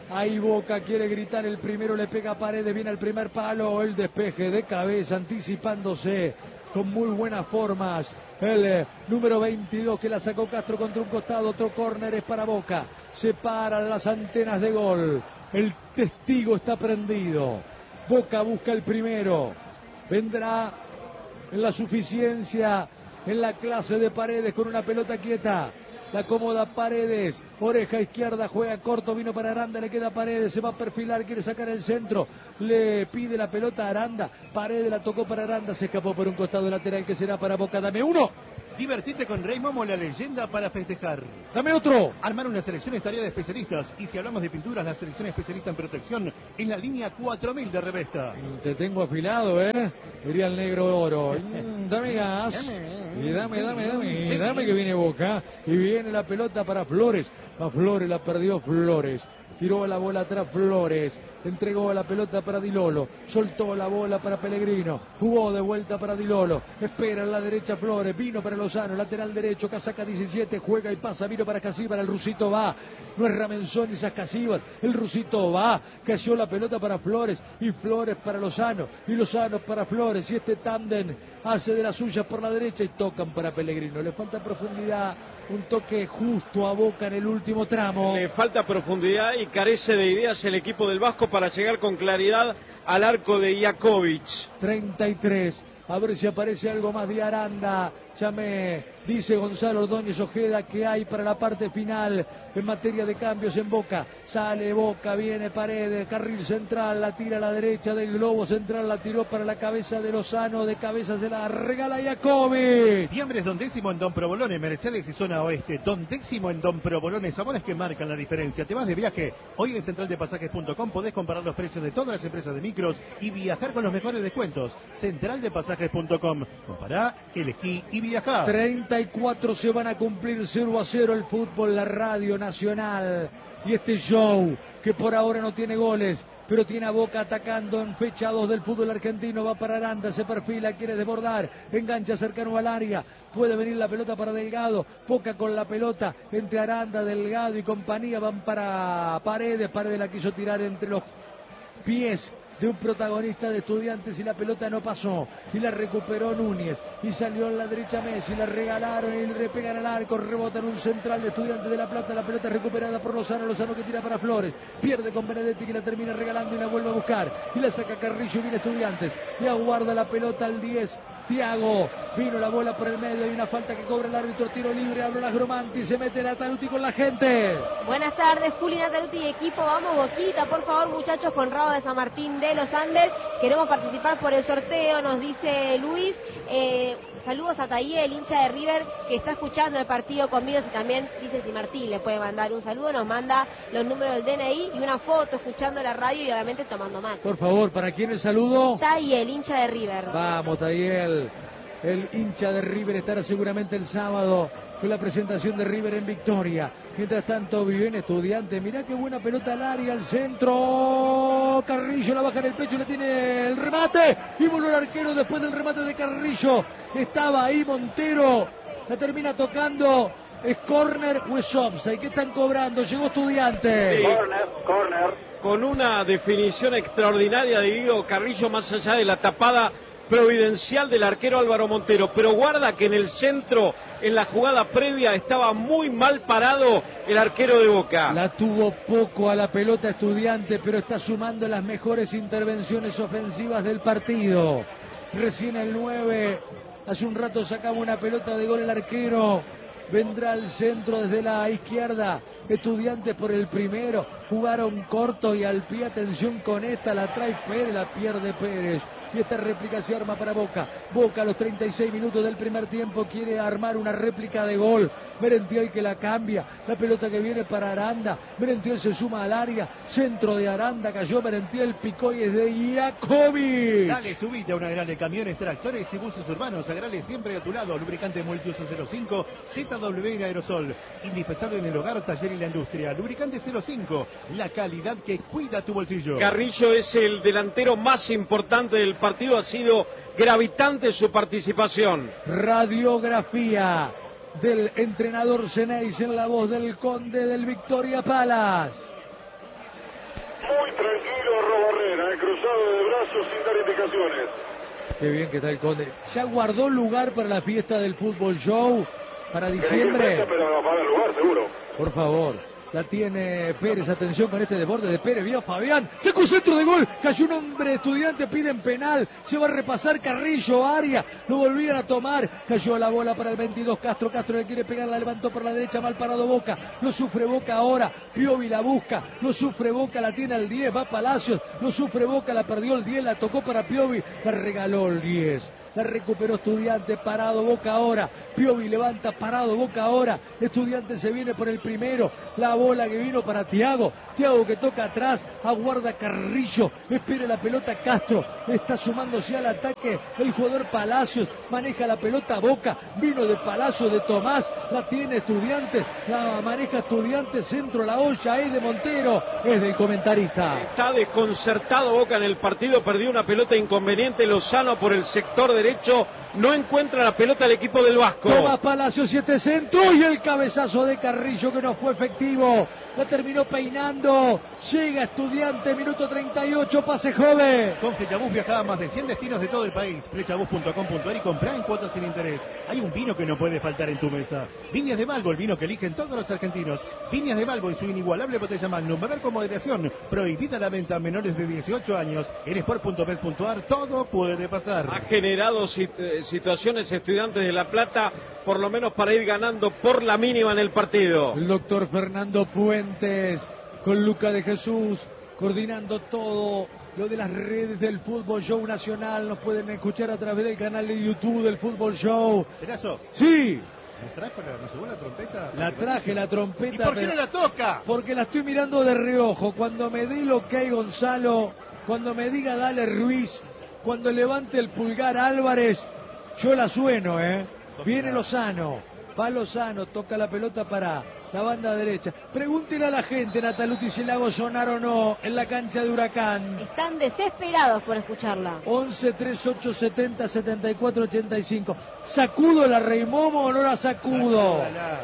Ahí Boca quiere gritar el primero, le pega a Paredes, viene al primer palo, el despeje de cabeza, anticipándose con muy buenas formas. El eh, número veintidós que la sacó Castro contra un costado, otro córner es para Boca. Se paran las antenas de gol. El testigo está prendido. Boca busca el primero. Vendrá en la suficiencia, en la clase de Paredes con una pelota quieta. La acomoda Paredes, oreja izquierda, juega corto, vino para Aranda, le queda Paredes, se va a perfilar, quiere sacar el centro, le pide la pelota a Aranda, Paredes la tocó para Aranda, se escapó por un costado lateral que será para Boca. Dame uno. Divertite con Rey Momo, la leyenda para festejar. Dame otro. Armar una selección es tarea de especialistas. Y si hablamos de pinturas, la selección especialista en protección es la línea cuatro mil de Revesta. Te tengo afilado, ¿eh? Diría el negro oro. Dame gas. Y dame, dame, dame. Y dame que viene Boca. Y viene la pelota para Flores. A Flores la perdió Flores. Tiró la bola atrás Flores, entregó la pelota para Di Lolo, soltó la bola para Pellegrino, jugó de vuelta para Di Lolo, espera en la derecha Flores, vino para Lozano, lateral derecho, casaca diecisiete, juega y pasa, vino para Casíbar, el rusito va, no es Ramenzón ni Casíbar, el rusito va, cayó la pelota para Flores, y Flores para Lozano, y Lozano para Flores, y este tándem hace de las suyas por la derecha y tocan para Pellegrino, le falta profundidad. Un toque justo a Boca en el último tramo. Le falta profundidad y carece de ideas el equipo del Vasco para llegar con claridad al arco de Jakovic. treinta y tres. A ver si aparece algo más de Aranda. Ya me dice Gonzalo Ordóñez Ojeda que hay para la parte final en materia de cambios en Boca. Sale Boca, viene Paredes, carril central, la tira a la derecha del globo central, la tiró para la cabeza de Lozano, de cabeza se la regala Jakovic. Fiambres Don Décimo en Don Provolone, Mercedes y zona oeste. Don Décimo en Don Provolone, sabores que marcan la diferencia. Te vas de viaje, hoy en central de pasajes punto com podés comparar los precios de todas las empresas de micros y viajar con los mejores descuentos. central de pasajes punto com, compará, elegí y viajá. treinta y cuatro se van a cumplir, cero a cero el fútbol, la radio nacional y este show que por ahora no tiene goles, pero tiene a Boca atacando en fecha dos del fútbol argentino. Va para Aranda, se perfila, quiere desbordar, engancha cercano al área, puede venir la pelota para Delgado, Boca con la pelota entre Aranda, Delgado y compañía, van para Paredes, Paredes la quiso tirar entre los pies de un protagonista de Estudiantes y la pelota no pasó y la recuperó Núñez y salió en la derecha Messi, la regalaron y le pegan al arco, rebota en un central de Estudiantes de La Plata, la pelota recuperada por Lozano, Lozano que tira para Flores, pierde con Benedetti que la termina regalando y la vuelve a buscar y la saca Carrillo y viene Estudiantes y aguarda la pelota al diez, Thiago, vino la bola por el medio y una falta que cobra el árbitro, tiro libre, habla las Gromanti, se mete Nataluti con la gente. Buenas tardes, Juli, Nataluti y equipo, vamos Boquita, por favor muchachos, Conrado de San Martín de los Andes, queremos participar por el sorteo, nos dice Luis, eh, saludos a Tayé, el hincha de River que está escuchando el partido conmigo, y también dice si Martín le puede mandar un saludo, nos manda los números del D N I y una foto escuchando la radio y obviamente tomando mate. Por favor, ¿para quién el saludo? Tayé, el hincha de River. Vamos Tayé, el hincha de River estará seguramente el sábado con la presentación de River en Victoria. Mientras tanto viene Estudiantes, mirá qué buena pelota al área, al centro, Carrillo la baja en el pecho, le tiene el remate y volvió el arquero después del remate de Carrillo, estaba ahí Montero, la termina tocando, es córner o es offside, ¿qué están cobrando? Llegó Estudiantes. Sí. Corner, corner. Con una definición extraordinaria de Guido Carrillo, más allá de la tapada providencial del arquero Álvaro Montero, pero guarda que en el centro, en la jugada previa, estaba muy mal parado el arquero de Boca. La tuvo poco a la pelota Estudiante, pero está sumando las mejores intervenciones ofensivas del partido. Recién el nueve, hace un rato sacaba una pelota de gol el arquero, vendrá al centro desde la izquierda, Estudiantes por el primero, jugaron corto y al pie, atención con esta, la trae Pérez, la pierde Pérez. Y esta réplica se arma para Boca. Boca a los treinta y seis minutos del primer tiempo quiere armar una réplica de gol. Merentiel que la cambia. La pelota que viene para Aranda. Merentiel se suma al área. Centro de Aranda. Cayó Merentiel. Picó y es de Jakovic. Dale, subite a una Agrale Camiones, Tractores y Buses Urbanos. Agrale siempre a tu lado. Lubricante multiuso cero cinco. Z W en aerosol. Indispensable en el hogar, taller y la industria. Lubricante cero cinco. La calidad que cuida tu bolsillo. Carrillo es el delantero más importante del partido, ha sido gravitante su participación. Radiografía del entrenador Ceneice en la voz del conde del Victoria Palace. muy tranquilo Robarrena, eh, cruzado de brazos sin dar indicaciones. Qué bien que está el Conde. ¿Ya guardó lugar para la fiesta del fútbol show para diciembre? Pero va a haber lugar, seguro. Por favor. La tiene Pérez, atención con este desborde de Pérez, vio Fabián, sacó un centro de gol, cayó un hombre Estudiante, piden penal, se va a repasar Carrillo, Aria, lo volvían a tomar, cayó la bola para el veintidós, Castro, Castro le quiere pegar, la levantó por la derecha, mal parado Boca, lo sufre Boca ahora, Piovi la busca, lo sufre Boca, la tiene al diez, va Palacios, lo sufre Boca, la perdió el diez, la tocó para Piovi, la regaló el diez. La recuperó Estudiante, parado Boca ahora, Piovi levanta, parado Boca ahora, Estudiante se viene por el primero, la bola que vino para Thiago, Thiago que toca atrás, aguarda Carrillo, espera la pelota Castro, está sumándose al ataque el jugador Palacios, maneja la pelota Boca, vino de Palacios, de Tomás, la tiene Estudiante, la maneja Estudiante, centro la olla, es de Montero, es del comentarista. Está desconcertado Boca en el partido, perdió una pelota inconveniente, Lozano por el sector de derecho, no encuentra la pelota el equipo del Vasco. Toma Palacios y este centro y el cabezazo de Carrillo que no fue efectivo. La terminó peinando. Llega Estudiante, minuto treinta y ocho, pase joven. Con Flechabús viajaba a más de cien destinos de todo el país. Flechabús punto com punto ar y comprá en cuotas sin interés. Hay un vino que no puede faltar en tu mesa. Viñas de Malvo, el vino que eligen todos los argentinos. Viñas de Malvo y su inigualable botella Magnum. Beber con moderación. Prohibida la venta a menores de dieciocho años. En sport punto bet punto ar todo puede pasar. Ha generado sit- situaciones Estudiantes de La Plata, por lo menos para ir ganando por la mínima en el partido. El doctor Fernando Puentes con Luca de Jesús coordinando todo lo de las redes del Fútbol Show Nacional. Nos pueden escuchar a través del canal de YouTube del Fútbol Show. ¿Perazo? Sí. ¿Me trajo la, me llevó la trompeta? La traje la trompeta. ¿Y por qué pero... no la toca? Porque la estoy mirando de reojo. Cuando me dé lo que hay Gonzalo, cuando me diga dale Ruiz, cuando levante el pulgar Álvarez, yo la sueno, ¿eh? Viene Lozano, va Lozano, toca la pelota para la banda derecha. Pregúntele a la gente, Nataluti, si la hago sonar o no en la cancha de Huracán. Están desesperados por escucharla. once, treinta y ocho, setenta, setenta y cuatro, ochenta y cinco. ¿Sacudo la Reimomo o no la sacudo? Sacúdala.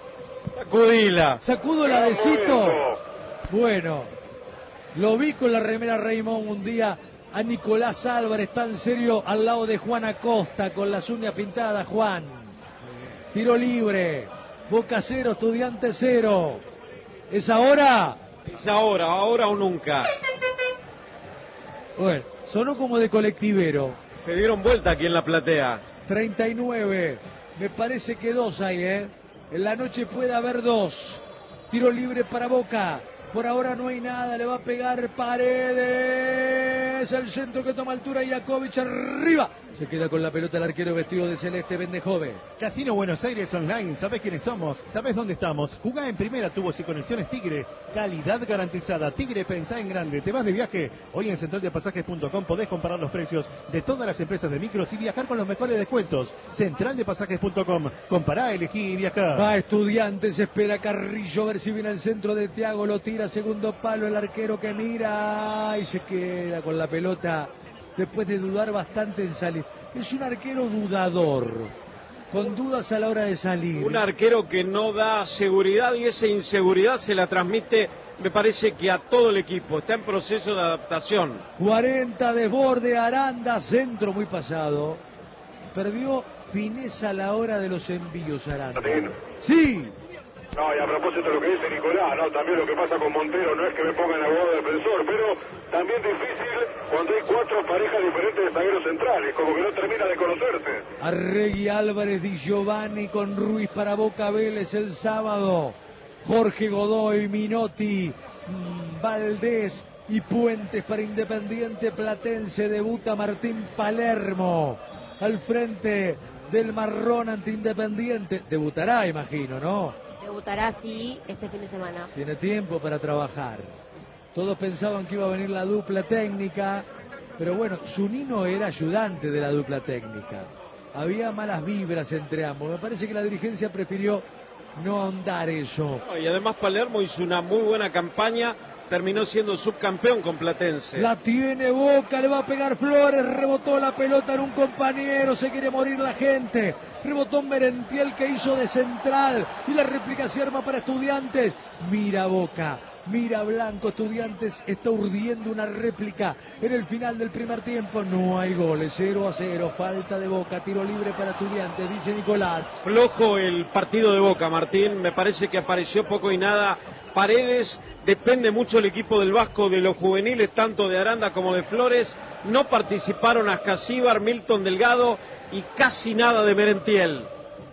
Sacudila. ¿Sacudo la de Cito? Bueno, lo vi con la remera Reimomo un día a Nicolás Álvarez, tan serio al lado de Juan Acosta, con las uñas pintadas. Juan, tiro libre, Boca cero, Estudiante cero. ¿Es ahora? Es ahora, ahora o nunca. Bueno, sonó como de colectivero. Se dieron vuelta aquí en la platea. treinta y nueve, me parece que dos hay, ¿eh? En la noche puede haber dos. Tiro libre para Boca. Por ahora no hay nada, le va a pegar Paredes, el centro que toma altura, Iakovic arriba, se queda con la pelota el arquero vestido de celeste, Bendejove. Casino Buenos Aires Online, ¿sabés quiénes somos? ¿Sabés dónde estamos? Jugá en primera, tubos y conexiones Tigre, calidad garantizada. Tigre, pensá en grande. ¿Te vas de viaje? Hoy en central de pasajes punto com podés comparar los precios de todas las empresas de micros y viajar con los mejores descuentos. central de pasajes punto com, compará, elegí y viajá. Va Estudiantes, espera Carrillo, a ver si viene al centro de Thiago, lo tira, segundo palo, el arquero que mira y se queda con la pelota después de dudar bastante en salir. Es un arquero dudador, con dudas a la hora de salir. Un arquero que no da seguridad y esa inseguridad se la transmite, me parece que a todo el equipo. Está en proceso de adaptación. cuarenta desborde, Aranda, centro muy pasado. Perdió fineza a la hora de los envíos, Aranda. Sí. No, y a propósito de lo que dice Nicolás, ¿no? También lo que pasa con Montero, no es que me pongan el abogado defensor, pero también difícil cuando hay cuatro parejas diferentes de zagueros centrales, como que no termina de conocerse. Arregui, Álvarez, Di Giovanni con Ruiz para Boca Vélez el sábado. Jorge Godoy, Minotti, Valdés y Puentes para Independiente Platense. Debuta Martín Palermo al frente del Marrón ante Independiente. Debutará, imagino, ¿no? Debutará, sí, este fin de semana. Tiene tiempo para trabajar. Todos pensaban que iba a venir la dupla técnica, pero bueno, Zunino era ayudante de la dupla técnica. Había malas vibras entre ambos. Me parece que la dirigencia prefirió no ahondar eso. No, y además Palermo hizo una muy buena campaña, terminó siendo subcampeón con Platense. La tiene Boca, le va a pegar Flores, rebotó la pelota en un compañero, se quiere morir la gente. Rebotó Merentiel que hizo de central y la réplica se arma para Estudiantes. Mira Boca, Mira Blanco, Estudiantes está urdiendo una réplica en el final del primer tiempo. No hay goles, cero a cero, falta de Boca, tiro libre para Estudiantes, dice Nicolás. Flojo el partido de Boca, Martín, me parece que apareció poco y nada Paredes, depende mucho el equipo del Vasco de los juveniles, tanto de Aranda como de Flores, no participaron Ascasíbar, Milton Delgado y casi nada de Merentiel.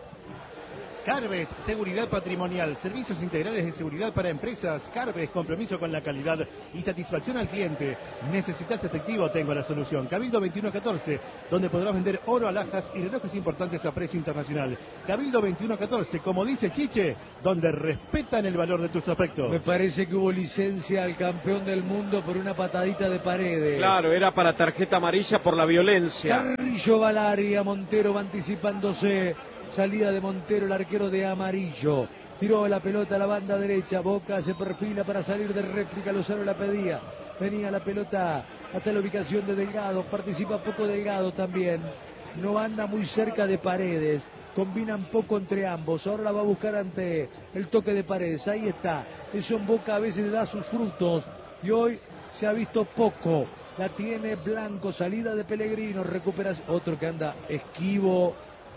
Carbes, seguridad patrimonial, servicios integrales de seguridad para empresas. Carbes, compromiso con la calidad y satisfacción al cliente. ¿Necesitas efectivo? Tengo la solución. Cabildo veintiuno catorce, donde podrás vender oro, alhajas y relojes importantes a precio internacional. Cabildo veintiuno catorce, como dice Chiche, donde respetan el valor de tus afectos. Me parece que hubo licencia al campeón del mundo por una patadita de Paredes. Claro, era para tarjeta amarilla por la violencia. Carrillo Valaria, Montero va anticipándose. Salida de Montero, el arquero de Amarillo. Tiró la pelota a la banda derecha. Boca se perfila para salir de réplica. Lozano la pedía. Venía la pelota hasta la ubicación de Delgado. Participa poco Delgado también. No anda muy cerca de Paredes. Combinan poco entre ambos. Ahora la va a buscar ante el toque de Paredes. Ahí está. Eso en Boca a veces da sus frutos. Y hoy se ha visto poco. La tiene Blanco. Salida de Pellegrino. Recuperación. Otro que anda esquivo,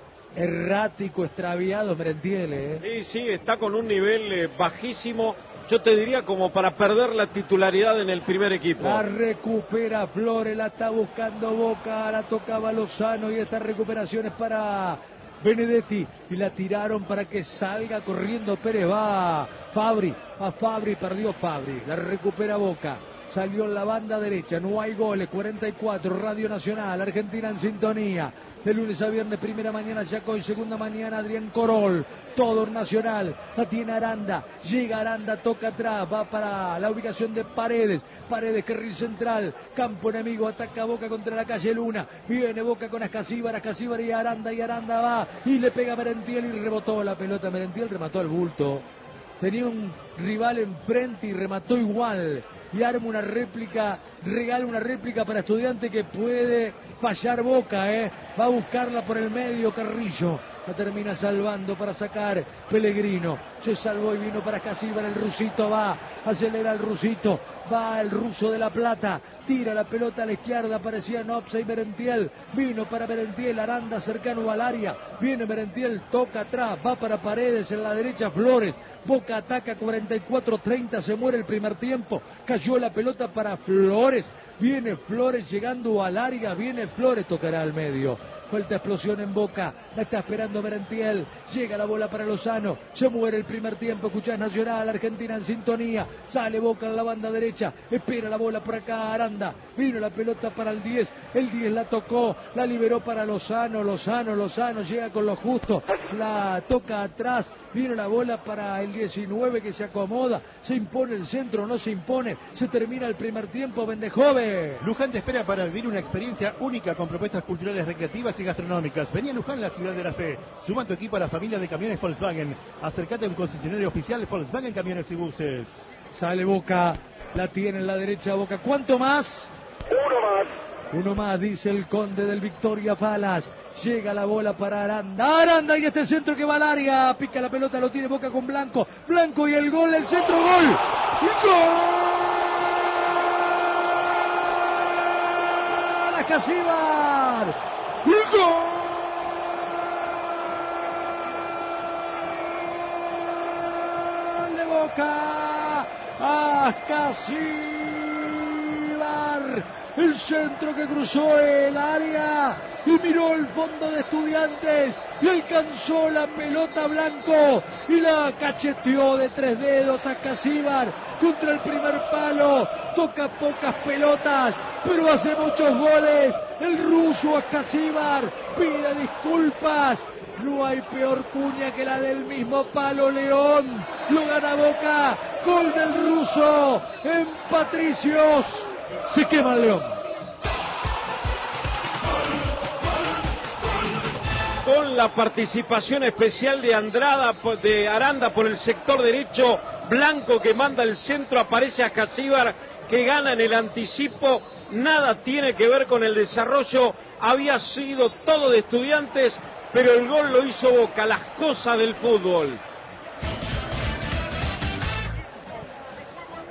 errático, extraviado, Merentiel, ¿eh? Sí, sí, está con un nivel eh, bajísimo, yo te diría como para perder la titularidad en el primer equipo. La recupera Flores, la está buscando Boca, la tocaba Lozano y esta recuperación es para Benedetti y la tiraron para que salga corriendo Pérez, va Fabri, a Fabri, perdió Fabri, la recupera Boca. Salió en la banda derecha, no hay goles, cuarenta y cuatro, Radio Nacional, Argentina en sintonía. De lunes a viernes, primera mañana Yacoy, segunda mañana Adrián Corol. Todo Nacional, la tiene Aranda, llega Aranda, toca atrás, va para la ubicación de Paredes. Paredes, carril central, campo enemigo, ataca Boca contra la calle Luna. Viene Boca con Ascasíbar, Ascasíbar y Aranda, y Aranda va, y le pega a Merentiel y rebotó la pelota. Merentiel remató al bulto. Tenía un rival enfrente y remató igual. Y arma una réplica, regala una réplica para Estudiante que puede fallar Boca, ¿eh? Va a buscarla por el medio Carrillo. La termina salvando para sacar Pellegrino. Se salvó y vino para Ascasíbar. El rusito va, acelera el rusito. Va el ruso de La Plata. Tira la pelota a la izquierda. Parecía Nopsa y Merentiel. Vino para Merentiel. Aranda cercano al área. Viene Merentiel. Toca atrás. Va para Paredes. En la derecha Flores. Boca ataca cuarenta y cuatro treinta. Se muere el primer tiempo. Cayó la pelota para Flores. Viene Flores llegando al área. Viene Flores. Tocará al medio. Falta explosión en Boca, la está esperando Merentiel, llega la bola para Lozano, se muere el primer tiempo, escuchás Nacional, Argentina en sintonía, sale Boca en la banda derecha, espera la bola por acá Aranda, vino la pelota para el diez, el diez la tocó, la liberó para Lozano, Lozano, Lozano, llega con lo justo, la toca atrás, vino la bola para el diecinueve que se acomoda, se impone el centro, no se impone, se termina el primer tiempo, Bendejove. Luján te espera para vivir una experiencia única con propuestas culturales, recreativas y gastronómicas. Vení a Luján, la ciudad de la fe. Suma tu equipo a la familia de camiones Volkswagen. Acércate a un concesionario oficial Volkswagen Camiones y Buses. Sale Boca, la tiene en la derecha Boca. ¿Cuánto más? Uno más. Uno más, dice el conde del Victoria Palas. Llega la bola para Aranda. Aranda y este centro que va al área. Pica la pelota, lo tiene Boca con Blanco. Blanco y el gol, el centro, gol. ¡Gol! Ascasíbar. ¡Gol! De Boca. Ascasíbar. El centro que cruzó el área y miró el fondo de Estudiantes y alcanzó la pelota Blanco y la cacheteó de tres dedos a Ascasíbar contra el primer palo. Toca pocas pelotas, pero hace muchos goles. El ruso Ascasíbar pide disculpas. No hay peor cuña que la del mismo palo León. Lo gana Boca. Gol del ruso en Patricios. Se quema el León. Con la participación especial de Andrada, de Aranda por el sector derecho, Blanco que manda el centro, aparece Ascasíbar que gana en el anticipo, nada tiene que ver con el desarrollo, había sido todo de Estudiantes, pero el gol lo hizo Boca, las cosas del fútbol.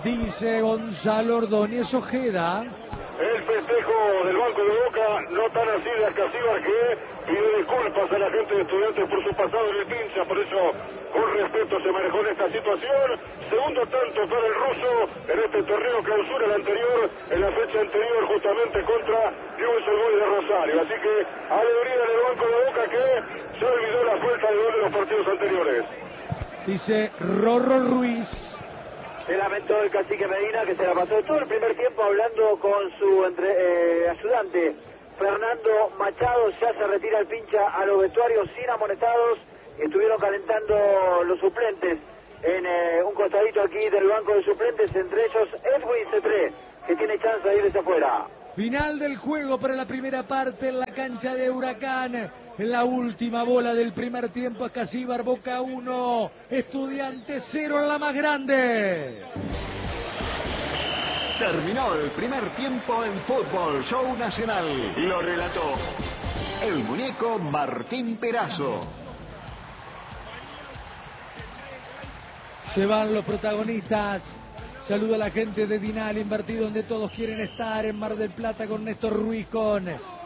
dice Gonzalo Ordóñez Ojeda. El festejo del banco de Boca, no tan así de Ascasíbar, que pide disculpas a la gente de Estudiantes por su pasado en el pincha, por eso con respeto se manejó en esta situación. Segundo tanto para el ruso en este torneo clausura, el anterior, en la fecha anterior justamente contra Newell's Old Boys de Rosario. Así que alegría en el banco de Boca, que se olvidó la falta de gol de los partidos anteriores. Dice Rorro Ruiz. Se lamentó el cacique Medina, que se la pasó todo el primer tiempo hablando con su entre, eh, ayudante Fernando Machado. Ya se retira el pincha a los vestuarios sin amonestados. Estuvieron calentando los suplentes en eh, un costadito aquí del banco de suplentes, entre ellos Edwin Cetré, que tiene chance de irse afuera. Final del juego para la primera parte en la cancha de Huracán. En la última bola del primer tiempo, Ascasíbar, Boca uno, Estudiantes cero en la más grande. Terminó el primer tiempo en Fútbol Show Nacional. Lo relató el muñeco Martín Perazo. Se van los protagonistas. Saludo a la gente de Dinal, invertido donde todos quieren estar, en Mar del Plata, con Néstor Ruiz, con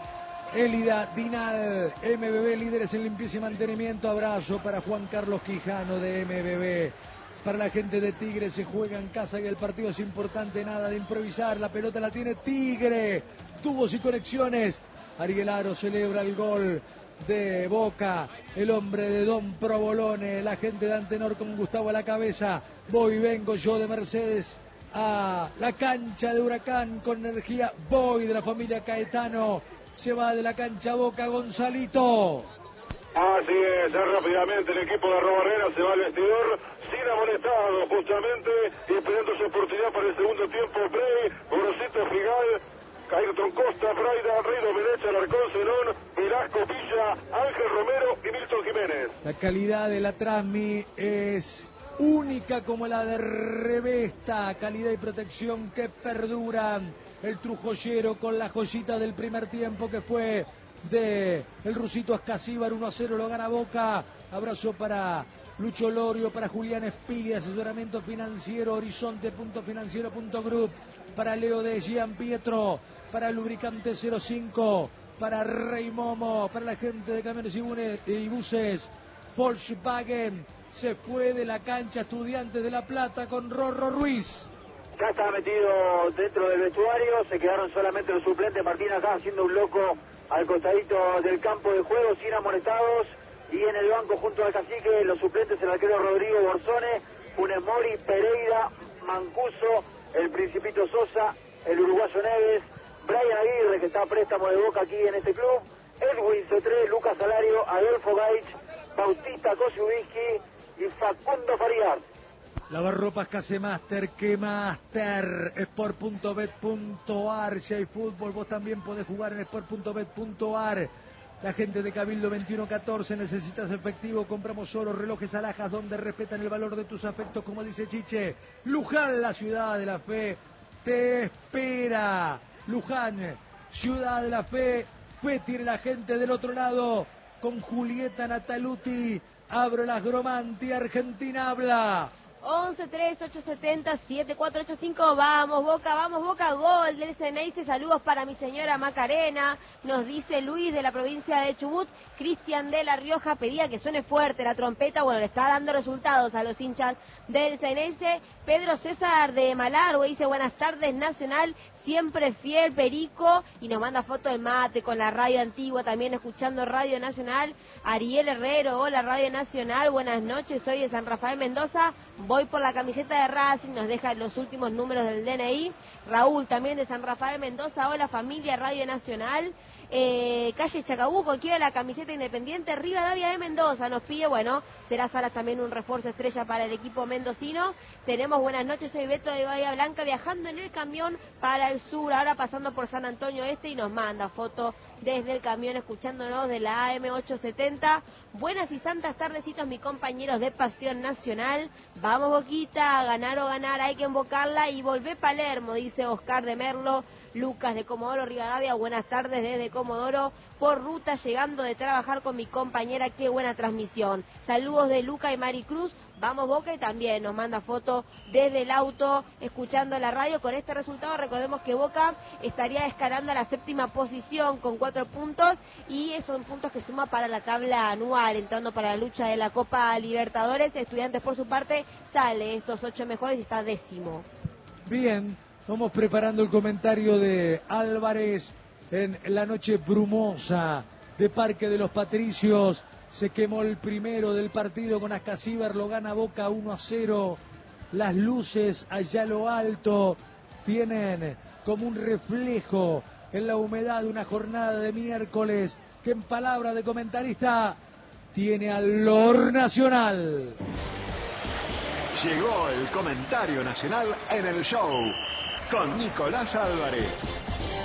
Élida Dinal, M B B, líderes en limpieza y mantenimiento. Abrazo para Juan Carlos Quijano de M B B. Para la gente de Tigre, se juega en casa y el partido es importante, nada de improvisar. La pelota la tiene Tigre, tubos y conexiones. Ariel Aro celebra el gol de Boca, el hombre de Don Provolone, la gente de Antenor con Gustavo a la cabeza. Voy, vengo yo de Mercedes a la cancha de Huracán con energía. Voy de la familia Caetano. Se va de la cancha Boca, Gonzalito. Así es, ya rápidamente el equipo de Arrobarrena se va al vestidor sin amonestado, justamente, y esperando su oportunidad para el segundo tiempo. Play, Gorosito Figal, Ayrton Costa, Braida, Rey Domenech, Alarcón, Zenón, Velasco, Villa, Ángel Romero y Milton Jiménez. La calidad de la Transmi es única como la de Revesta, calidad y protección que perduran. El Trujoyero con la joyita del primer tiempo, que fue de el rusito Ascasíbar. Uno a cero lo gana Boca. Abrazo para Lucho Lorio, para Julián Espigui, asesoramiento financiero, horizonte punto financiero punto group, para Leo de Gian Pietro, para Lubricante cero cinco, para Rey Momo, para la gente de camiones y buses. Volkswagen se fue de la cancha Estudiantes de La Plata con Rorro Ruiz. Ya estaba metido dentro del vestuario, se quedaron solamente los suplentes. Martín acá haciendo un loco al costadito del campo de juego, sin amonestados. Y en el banco junto al cacique, los suplentes, el arquero Rodrigo Borzone, Funes Mori, Pereira, Mancuso, el Principito Sosa, el uruguayo Neves, Brian Aguirre, que está a préstamo de Boca aquí en este club, Edwin Cetré, Lucas Salario, Adolfo Gaich, Bautista Kosiubiski y Facundo Farias. Lavarropas Casemaster, que Master, sport punto bet punto ar. Si hay fútbol, vos también podés jugar en sport punto bet punto ar. La gente de Cabildo veintiuno catorce, necesitas efectivo, compramos solo relojes alhajas donde respetan el valor de tus afectos, como dice Chiche. Luján, la ciudad de la fe, te espera. Luján, ciudad de la fe. Fe tiene la gente del otro lado, con Julieta Nataluti. Abro las Gromanti, Argentina habla. once tres ocho siete cero siete cuatro ocho cinco. Vamos Boca, vamos Boca. Gol del Ceneice. Saludos para mi señora Macarena. Nos dice Luis de la provincia de Chubut. Cristian de La Rioja pedía que suene fuerte la trompeta. Bueno, le está dando resultados a los hinchas del Ceneice. Pedro César de Malargüe dice buenas tardes Nacional, siempre fiel Perico, y nos manda foto de mate con la radio antigua, también escuchando Radio Nacional. Ariel Herrero, hola Radio Nacional, buenas noches, soy de San Rafael Mendoza, voy por la camiseta de Racing, nos deja los últimos números del D N I. Raúl también de San Rafael Mendoza, hola familia Radio Nacional. Eh, calle Chacabuco, quiere la camiseta Independiente. Rivadavia de Mendoza nos pide, bueno, será Salas también un refuerzo estrella para el equipo mendocino. Tenemos buenas noches, soy Beto de Bahía Blanca, viajando en el camión para el sur, ahora pasando por San Antonio Este, y nos manda foto desde el camión escuchándonos de la A M ochocientos setenta. Buenas y santas tardecitos mis compañeros de Pasión Nacional. Vamos Boquita, ganar o ganar, hay que invocarla y volver Palermo, dice Oscar de Merlo. Lucas de Comodoro Rivadavia, buenas tardes desde Comodoro, por ruta llegando de trabajar con mi compañera, qué buena transmisión. Saludos de Luca y Maricruz, vamos Boca, y también nos manda foto desde el auto, escuchando la radio. Con este resultado recordemos que Boca estaría escalando a la séptima posición con cuatro puntos, y son puntos que suma para la tabla anual, entrando para la lucha de la Copa Libertadores. Estudiantes por su parte sale estos ocho mejores y está décimo. Bien, vamos preparando el comentario de Álvarez en la noche brumosa de Parque de los Patricios. Se quemó el primero del partido con Ascasíbar, lo gana Boca uno a cero. Las luces allá a lo alto tienen como un reflejo en la humedad de una jornada de miércoles que, en palabra de comentarista, tiene al olor nacional. Llegó el comentario nacional en el show con Nicolás Álvarez.